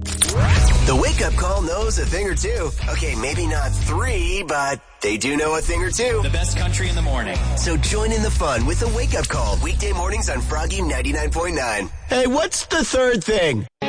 The wake-up call knows a thing or two. Okay, maybe not three, but they do know a thing or two. The best country in the morning. So join in the fun with the wake-up call. Weekday mornings on Froggy 99.9. Hey, what's the third thing?